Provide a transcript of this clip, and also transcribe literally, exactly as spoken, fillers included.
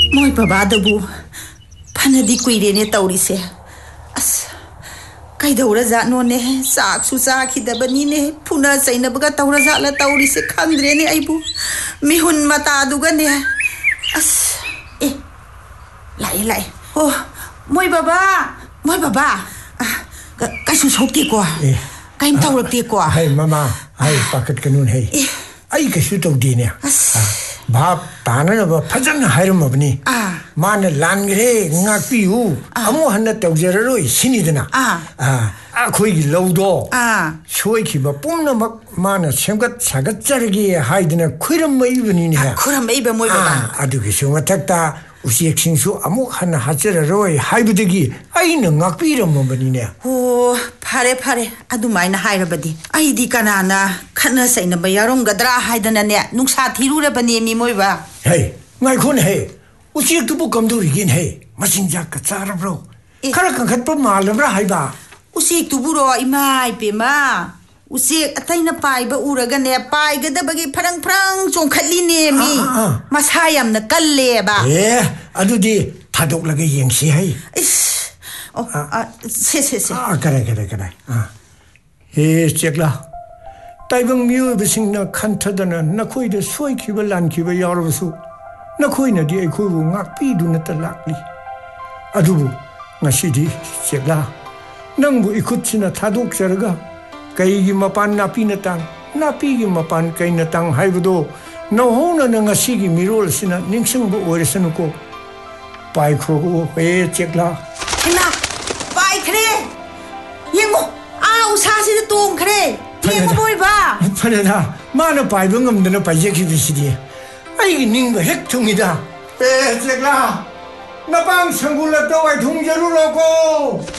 Moi babadabu phanadi kuirene tawrise as kaidawra za no ne sak su sa khidabani ne phuna sainabaga tawra za la tawrise khandre ne aibu mihun mata duga ne as eh lai lai oh moi baba moi baba ka su sokti ko kaim tawrakti ko hai mama hai pakat kanun hai ai ka su tawdi ne Bab tanah apa fajan hairum apa ni? Mana langre ngapiu, amu hendak tahu jeroi sini dena. Aku ini laudo. Soi kiba pun nama mana sengkat sangat cergi hai dena kuram mai bani ni. Kuram mai bani moi bapa. Aduh kisah macam ta usia kingsu amu hendak hajar jeroi hai bedegi. Ai nak ngapiram bani ni. Oh, pare pare. Aduh main hai rabadi. Ai di kanana kana saya nak bayarong gadra hai dena ni. Nungsa thiru rabani mi moi ba. Hey, ngai kon hey. Usia tu bukan tu rigin hey. Masih jaga cara bro. Kalau kangkat pemalam lah hai ba. Usia tu buro imai pema. Usia atai na pai ba uragan ne pai gada bagi perang perang congkali ne mi. Masayam na kalle ba. Eh, aduh di thadok lagi yang si hai. Is. Oh, se se se. Ah, kare kare kare. Ah. Eh, ceklah. Taibang miu besing na kantadana na koi de soi kiba lan kiba yarwasu. Na koi na di ai koi bu ngak pi du na talakli. Aduh, ngasi di ceklah. Nang bu ikut sina thadok jaraga. Kai gi mapan napi natang. Napi gi mapan kai natang hai budo. Na ho na na ngasi gi mirol sina ningsang bu oresanu ko. Pai kro ko eh ceklah. Ina, pai kre. Yengo, ah usasi de tong kre. Yengo boy ba. Pada dah, mana pai bengam dana pai je kiri sini. Ai ning ba hek thungi da. Eh ceklah. Napang sanggula tu ai thung jaru loko.